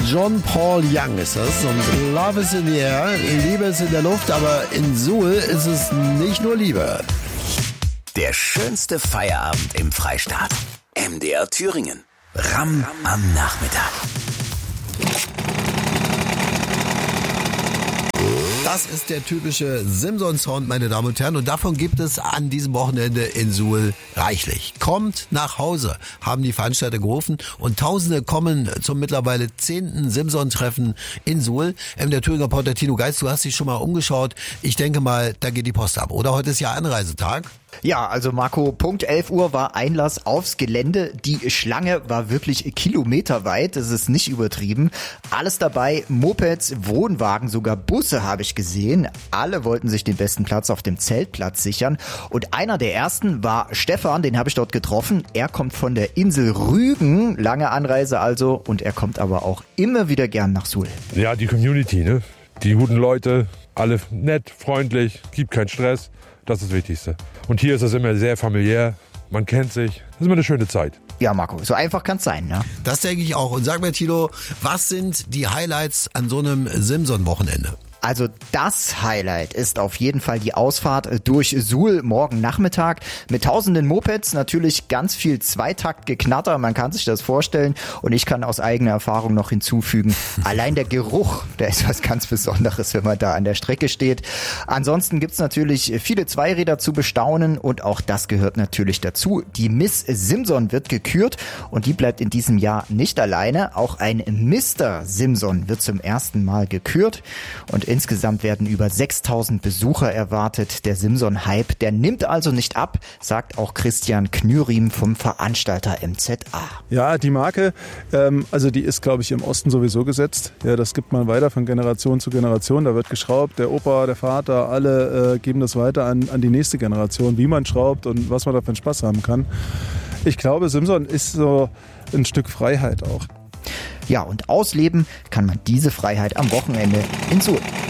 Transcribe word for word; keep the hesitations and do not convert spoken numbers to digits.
John Paul Young ist das. Und Love is in the air, Liebe ist in der Luft, aber in Suhl ist es nicht nur Liebe. Der schönste Feierabend im Freistaat. M D R Thüringen. Ram am Nachmittag. Das ist der typische Simson-Sound, meine Damen und Herren. Und davon gibt es an diesem Wochenende in Suhl reichlich. Kommt nach Hause, haben die Veranstalter gerufen. Und Tausende kommen zum mittlerweile zehnten Simson-Treffen in Suhl. Ähm, der Thüringer Reporter Tino Geist, du hast dich schon mal umgeschaut. Ich denke mal, da geht die Post ab. Oder heute ist ja Anreisetag. Ja, also Marco, Punkt elf Uhr war Einlass aufs Gelände. Die Schlange war wirklich kilometerweit, das ist nicht übertrieben. Alles dabei, Mopeds, Wohnwagen, sogar Busse habe ich gesehen. Alle wollten sich den besten Platz auf dem Zeltplatz sichern. Und einer der ersten war Stefan, den habe ich dort getroffen. Er kommt von der Insel Rügen, lange Anreise also. Und er kommt aber auch immer wieder gern nach Suhl. Ja, die Community, ne? Die guten Leute, alle nett, freundlich, gibt keinen Stress. Das ist das Wichtigste. Und hier ist es immer sehr familiär. Man kennt sich. Das ist immer eine schöne Zeit. Ja, Marco, so einfach kann's sein, ne? Das denke ich auch. Und sag mir, Tilo, was sind die Highlights an so einem Simson-Wochenende? Also das Highlight ist auf jeden Fall die Ausfahrt durch Suhl morgen Nachmittag mit tausenden Mopeds, natürlich ganz viel Zweitaktgeknatter, man kann sich das vorstellen und ich kann aus eigener Erfahrung noch hinzufügen, allein der Geruch, der ist was ganz Besonderes, wenn man da an der Strecke steht. Ansonsten gibt's natürlich viele Zweiräder zu bestaunen und auch das gehört natürlich dazu. Die Miss Simson wird gekürt und die bleibt in diesem Jahr nicht alleine, auch ein Mister Simson wird zum ersten Mal gekürt und insgesamt werden über sechstausend Besucher erwartet. Der Simson-Hype, der nimmt also nicht ab, sagt auch Christian Knürim vom Veranstalter M Z A. Ja, die Marke, ähm, also die ist, glaube ich, im Osten sowieso gesetzt. Ja, das gibt man weiter von Generation zu Generation. Da wird geschraubt. Der Opa, der Vater, alle äh, geben das weiter an, an die nächste Generation, wie man schraubt und was man da für einen Spaß haben kann. Ich glaube, Simson ist so ein Stück Freiheit auch. Ja, und ausleben kann man diese Freiheit am Wochenende in Suhl.